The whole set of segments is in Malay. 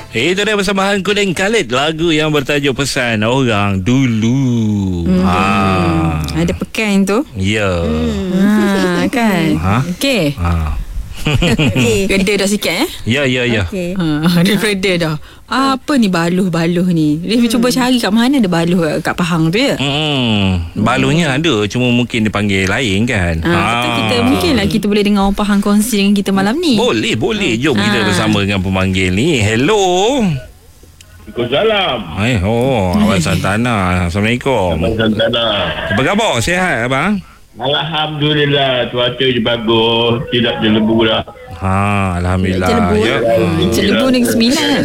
Itu dia persembahan Kuning Khalid, lagu yang bertajuk Pesan Orang Dulu. Ada pekan tu. Ya. Kan. Okey. Reda dah sikit Ya. Okey. Dia reda dah. Apa ni baluh-baluh ni? Dia cuba cari kat mana ada baluh kat Pahang tu ya. Baluhnya ada, cuma mungkin dipanggil lain kan. Kita mungkinlah kita boleh dengar orang Pahang kongsi dengan kita malam ni. Boleh. Jom kita bersama dengan pemanggil ni. Hello. Waalaikumsalam. Abang Santana. Assalamualaikum. Abang Santana. Apa khabar? Sihat abang? Alhamdulillah, cuaca je bagus, tidak jelebu dah. Alhamdulillah. Jelebu Negeri Sembilan.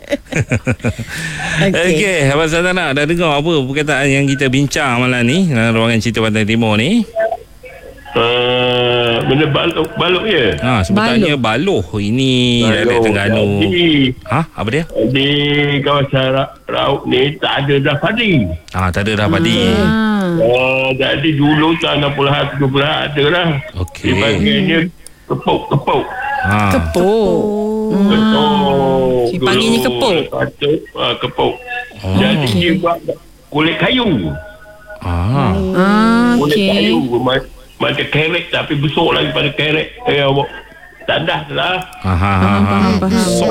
Okey, Abang Santana, dah dengar apa perkataan yang kita bincang malam ni dalam ruangan Cerita Pantai Timur ni? Benda baluk je. Sebutannya baluh. Ini dialek Terengganu. Apa dia? Di kawasan Rauk ni tak ada dah padi. Tak ada dah padi. Jadi dulu tahun 60-an 70-an ada lah. Okey. Dipanggilnya kepuk. Kepuk. Panggilnya kepuk. Kepuk. Jadi dia buat kulit kayu. Kulit kayu macam kerek tapi besar lagi pada kerek. Tandas lah. Faham.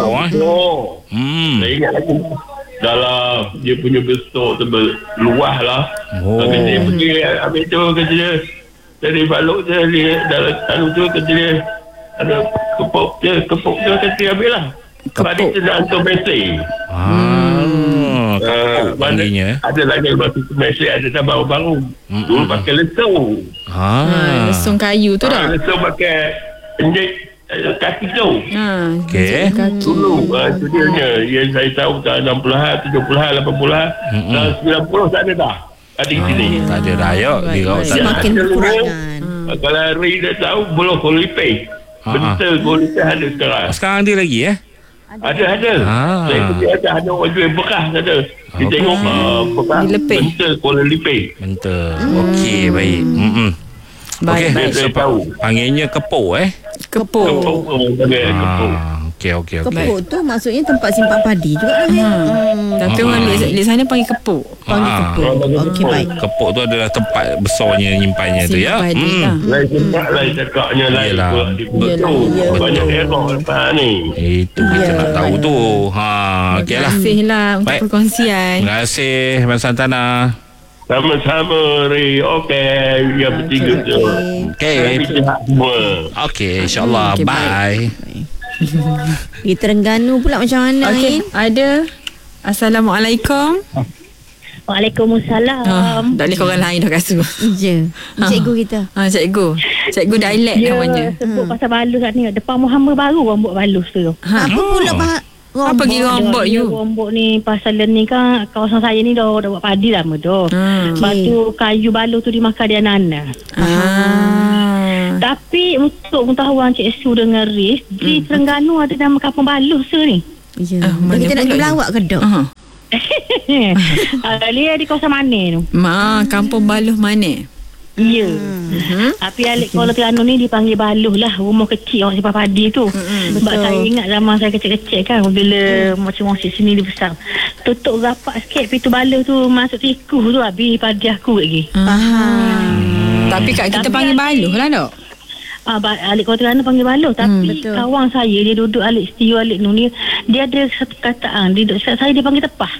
Saya ingat lagi dalam dia punya besar tu luah lah. Dia pergi ambil tu kata dia dari baluk dia dalam anu tu kata dia ada kepuk tu kata dia ambil lah. Pada tu nak hantar mesej. Panggilnya ada lagi batu mesej ada dah baru-baru. Dulu pakai lesung. Lesung kayu tu dah. Lesung pakai penjit kaki tu. Okey. Dulu tu dia yang saya tahu tahun 60-an, 70-an, 80-an, tahun 90 tak ada dah. Ada di sini. Tak ada dah. Semakin berkurangan. Kalau hari dah tahu belum kolipeh. Bentar kolipeh ada sekarang. Sekarang ada lagi Ada. Saya pergi ada orang jual bekas ada. Dia tengok bekas bentar kolipeh. Bentar. Okey, baik. Baik. Saya tahu. Panggilnya kepuk Kepuk. Okey. Kepuk tu maksudnya tempat simpan padi juga lah. Tapi orang di sana panggil kepuk. Panggil kepuk. Okey, baik. Kepuk tu adalah tempat besarnya nyimpannya tu ya. Simpan padi lah. Lain tempat lain cakapnya lain. Betul. Banyak error lepas ni. Itu kita nak tahu tu. Terima Okeylah. kasih lah untuk perkongsian. Terima kasih Abang Santana. Sama-sama, Ri. Okey, yang bertiga tu. Okey. Sihat semua. Okey, insyaAllah. Okey, Bye. Di Terengganu pula macam mana? Okey, ada. Assalamualaikum. Waalaikumsalam. Tak boleh korang lain dah rasa. Je. Cikgu kita. Cikgu dialek namanya. Sebut pasal balus kat ni. Depan Muhammad baru orang buat balus tu. Apa pula Apa pergi rombok you? Rombok ni pasal ni kan kawasan saya ni dah buat padi lama dah. Lepas tu kayu balus tu dimakan dia anak-anak. Tapi untuk pengetahuan Cik Su dengan Riz, di Terengganu ada nama kampung balus tu ni. Ya. Kita nak melawak ke dok? Dia di kawasan mana tu? Kampung Baluh mana? Ya. Tapi alik Kuala Terengganu ni dipanggil Baluh lah. Rumah kecil orang simpan padi tu. Sebab saya ingat zaman saya kecil-kecil kan, bila macam orang sini dia besar, tutup rapat sikit pintu Baluh tu, masuk tikus tu habis padi aku lagi. Tapi kat kita panggil Baluh lah dok. Alik Kuala Terengganu panggil Baluh. Tapi kawan saya dia duduk alik setiu alik nu ni, dia ada satu kataan saya dia panggil tepah.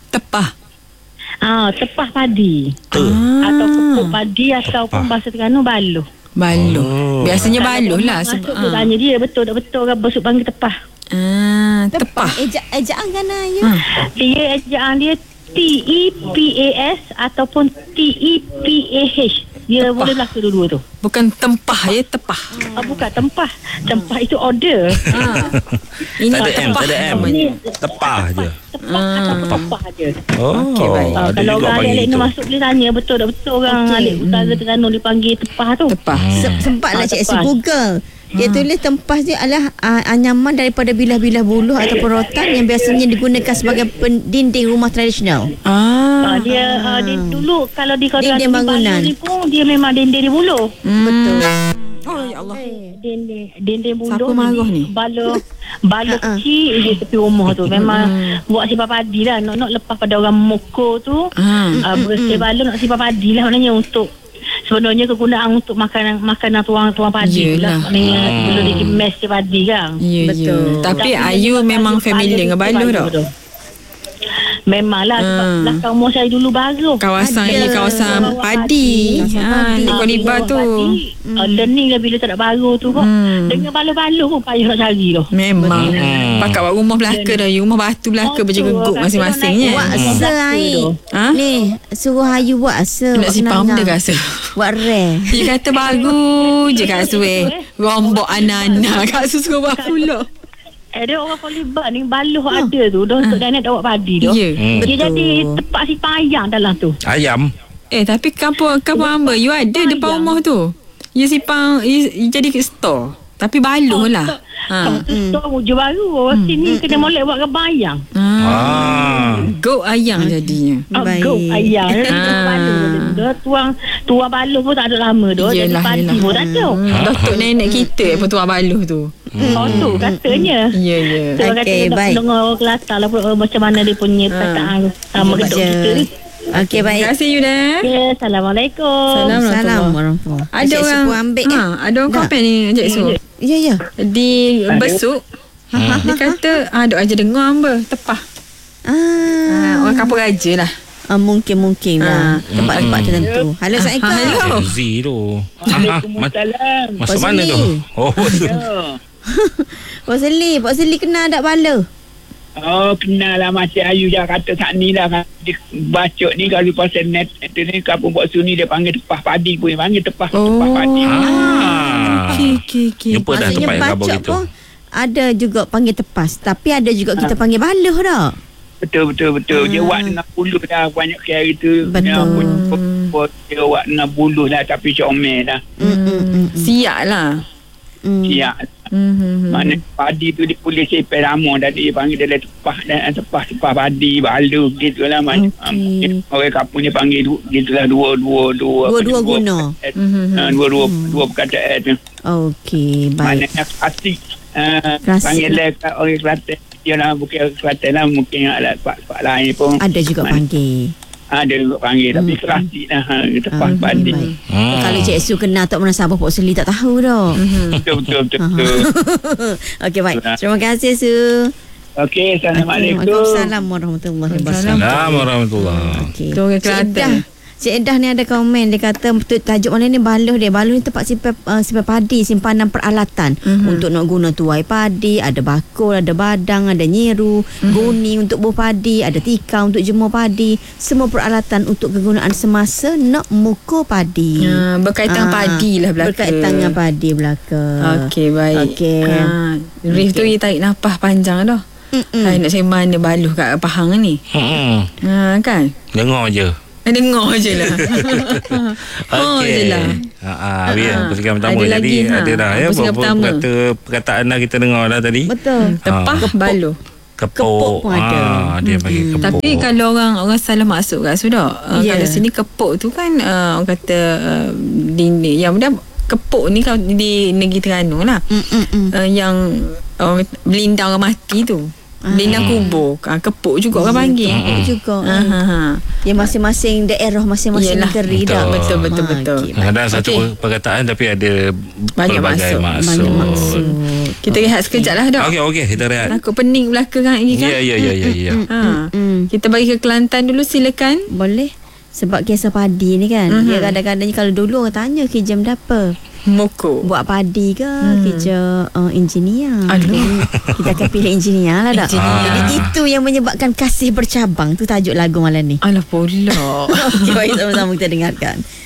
Tepah padi. Atau kepuk padi ataupun bahasa Terengganu baluh. Biasanya baluh lah. Masuk tu tanya dia betul tak betul kan besok panggil tepah. Tepah. Ejaan kan ya? Dia ejaan dia TEPAS ataupun TEPAH. Dia boleh lah kedua-dua tu. Bukan tempah ya, tepah. Bukan tempah. Tempah itu order. Ini Tak ada M, tepah tak ada M. namanya. Tepah je. Tepah je. Okey, baik. Ada Kalau juga orang panggil alik ni itu. masuk boleh tanya betul tak betul orang alik utara Terengganu dipanggil tepah tu. Tepah. Sempatlah Cik Su tepat. Google. Dia tulis tempas dia adalah anyaman daripada bilah-bilah buluh ataupun rotan yang biasanya digunakan sebagai dinding rumah tradisional. Dia dulu kalau di Dinding Kuala bangunan. Terengganu ni pun dia memang dinding di buluh. Betul. Oh ya Allah. Dinding bunduk Siapa marah ni? Bala kecil je tepi rumah tu. Memang buat simpan padi lah. Nak lepas pada orang moko tu. Bersih bala nak simpan padi lah. Maknanya untuk sebenarnya kegunaan untuk makanan tuang padi lah. Maknanya sebelum dia mes dia padi kan. Betul. Tapi Ayu memang familiar dengan baluh tak? Memanglah sebab belakang rumah saya dulu baru. Kawasan ni kawasan padi. Di Koliba tu. Learning lah bila tak ada baru tu kok. Dengan balu-balu pun payah nak cari tu. Memang. Pakat buat rumah belaka dah. Rumah batu belaka berjeguk masing-masingnya. Buat asa air. Ni suruh Ayu buat asa. Nak sipam dia rasa. Buat rare. Dia kata baru je Kak Suwe. Rombok anak-anak. Kak Su suruh buat pula. Ada orang Koliba ni baluh ada tu. Dah untuk Danet dah buat padi tu. Ya, dia jadi tempat simpan ayam dalam tu. Ayam. Tapi kampung hamba you ada depan rumah tu. You simpan you jadi store. Tapi baluh lah. Store wujud baru. Sini kena molek buat kebang ayam. Go ayam jadinya. Go ayam. Dia tuang baluh pun tak ada lama dah. Jadi padi pun tak ada. Datuk nenek kita pun tuang baluh tu. Tu katanya. Ya. Okey, baik. Dengar orang Kelantan lah macam mana dia punya perkataan sama gedung kita ni. Okey, baik. Terima kasih you dah. Okay, Assalamualaikum. Salam warahmatullahi. Ada orang ada orang komen ni Encik Su. Ya. Di Besuk. Dia kata duk aja dengar hamba tepah. Orang kampung raja lah. Mungkin lah. Tempat-tempat tertentu. Halo, Assalamualaikum. Z tu. Waalaikumsalam. Masuk mana tu? Oh, Pak Seli kenal tak bala? Oh, kenal lah Macik Ayu dah kata tak ni lah. Dia bacok ni kalau pasal net tu ni kampung Pok Su ni dia panggil tepah padi pun. Dia panggil tepah padi. Okey. Jumpa dah tempat yang kabur gitu. Ada juga panggil tepas. Tapi ada juga kita panggil baluh tak? Betul. Dia buat 60 dah banyak kali tu. Betul. Dia buat 60 dah tapi comel dah. Siap lah. Siap. Mana padi tu dia boleh sepel lama dan dia panggil dia tepah padi balu gitulah macam orang kampung dia panggil gitulah dua guna. Dua perkataan tu. Okey, baik. Maknanya klasik. Panggil orang Kelantan dia lah bukan Kelantan lah mungkin ada tempat lain pun ada juga panggil. Ada juga panggil tapi klasik lah tepah padi. Kalau Cik Su kenal tak mana sahabat Pok Seli tak tahu dah. Betul. Okey, baik. Terima kasih Su. Okey, Assalamualaikum. Waalaikumsalam warahmatullahi wabarakatuh. Assalamualaikum warahmatullahi. Okey. Tu orang Kelantan. Cik Edah ni ada komen. Dia kata tajuk mana ni baluh dia. Baluh ni tempat simpan padi, simpanan peralatan untuk nak guna tuai padi. Ada bakul, ada badang, ada nyiru, guni untuk buah padi, ada tikar untuk jemur padi. Semua peralatan untuk kegunaan semasa nak mukur padi. Berkaitan padi lah belaka. Berkaitan dengan padi belaka. Okey, baik. Okey. Rif tu dia tarik nafas panjang dah. Saya nak sembang mana baluh kat Pahang ni. Kan? Dengar je. Dengar je lah. Okey. je lah. Persiapan pertama Ada tadi lagi, ada dah ya. persiapan pertama. Perkataan dah kita dengar dah tadi. Betul. Tepah baluh. Kepuk pun ada. Dia panggil kepuk. Tapi kalau orang salah maksud kat sudah. Kalau sini kepuk tu kan orang kata dinding yang dah kepuk ni kalau di negeri Terengganu lah. Yang belindang orang mati tu. Belindang kubur. Kepuk juga orang panggil. Kepuk juga. Yang masing-masing daerah masing-masing negeri dah. Betul. Kadang satu perkataan tapi ada banyak pelbagai maksud. Kita rehat sekejap lah dah. Okey, kita rehat. Takut pening belaka kan lagi kan. Ya. Kita bagi ke Kelantan dulu, silakan. Boleh. Sebab kisah padi ni kan, dia kadang-kadang kalau dulu orang tanya kerja apa? Moko. Buat padi ke kerja engineer. Jadi kita akan pilih engineer lah tak? Jadi itu yang menyebabkan kasih bercabang. Tu tajuk lagu malam ni. Alah pula. Okey, baik, sama-sama kita dengarkan.